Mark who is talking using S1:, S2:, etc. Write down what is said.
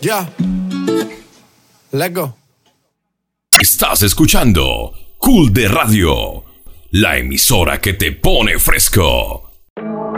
S1: Ya. Let's go.
S2: Estás escuchando Cool de Radio, la emisora que te pone fresco.